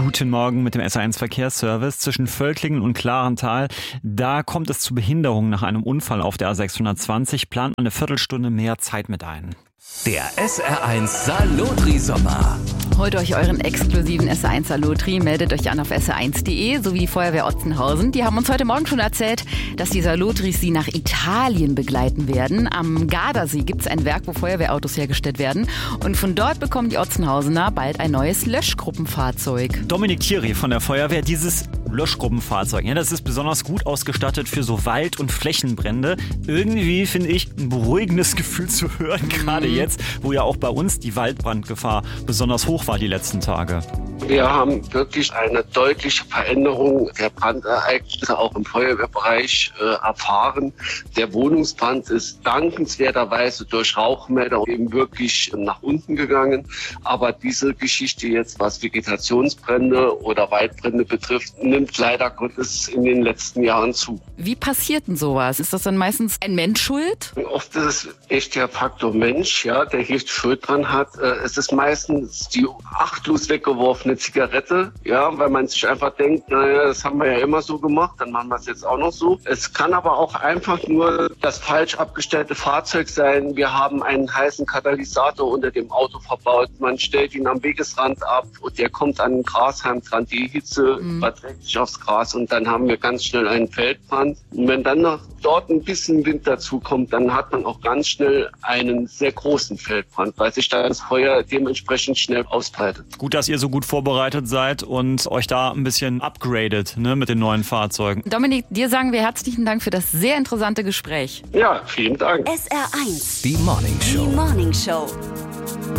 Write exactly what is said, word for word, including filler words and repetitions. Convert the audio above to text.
Guten Morgen mit dem S eins Verkehrsservice. Zwischen Völklingen und Klarental, da kommt es zu Behinderungen nach einem Unfall auf der A sechshundertzwanzig. Plant eine Viertelstunde mehr Zeit mit ein. Der S R eins Salotri-Sommer. Holt euch euren exklusiven S R eins Salotri, meldet euch an auf S R eins punkt de sowie die Feuerwehr Otzenhausen. Die haben uns heute Morgen schon erzählt, dass die Salotris sie nach Italien begleiten werden. Am Gardasee gibt es ein Werk, wo Feuerwehrautos hergestellt werden. Und von dort bekommen die Otzenhausener bald ein neues Löschgruppenfahrzeug. Dominik Thierry von der Feuerwehr, dieses Löschgruppenfahrzeug, ja, das ist besonders gut ausgestattet für so Wald- und Flächenbrände. Irgendwie finde ich ein beruhigendes Gefühl zu hören, gerade Mhm. jetzt, wo ja auch bei uns die Waldbrandgefahr besonders hoch war die letzten Tage. Wir haben wirklich eine deutliche Veränderung der Brandereignisse auch im Feuerwehrbereich äh, erfahren. Der Wohnungsbrand ist dankenswerterweise durch Rauchmelder eben wirklich nach unten gegangen. Aber diese Geschichte jetzt, was Vegetationsbrände oder Waldbrände betrifft, nimmt leider Gottes in den letzten Jahren zu. Wie passiert denn sowas? Ist das dann meistens ein Mensch schuld? Oft ist es echt der Faktor Mensch, ja, der hier Schuld dran hat. Äh, es ist meistens die achtlos weggeworfene Zigarette, ja, weil man sich einfach denkt, naja, das haben wir ja immer so gemacht, dann machen wir es jetzt auch noch so. Es kann aber auch einfach nur das falsch abgestellte Fahrzeug sein. Wir haben einen heißen Katalysator unter dem Auto verbaut. Man stellt ihn am Wegesrand ab und der kommt an den Grashalm dran. Die Hitze mhm. überträgt sich aufs Gras und dann haben wir ganz schnell einen Feldbrand. Und wenn dann noch dort ein bisschen Wind dazu kommt, dann hat man auch ganz schnell einen sehr großen Feldbrand, weil sich dann das Feuer dementsprechend schnell ausbreitet. Gut, dass ihr so gut vorbereitet seid und euch da ein bisschen upgradet, ne, mit den neuen Fahrzeugen. Dominik, dir sagen wir herzlichen Dank für das sehr interessante Gespräch. Ja, vielen Dank. S R eins. Die Morning Show. Die Morning Show.